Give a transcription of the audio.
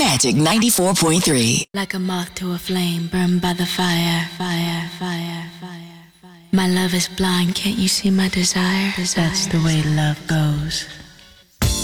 Magic 94.3. Like a moth to a flame, burned by the fire, fire, fire, fire, fire. My love is blind, can't you see my desire? That's the way love goes.